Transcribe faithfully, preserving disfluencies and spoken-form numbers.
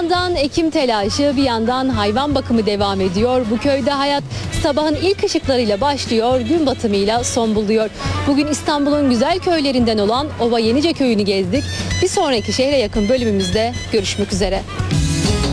yandan ekim telaşı, bir yandan hayvan bakımı devam ediyor. Bu köyde hayat sabahın ilk ışıklarıyla başlıyor, gün batımıyla son buluyor. Bugün İstanbul'un güzel köylerinden olan Ova Yenice köyünü gezdik. Bir sonraki şehre yakın bölümümüzde görüşmek üzere.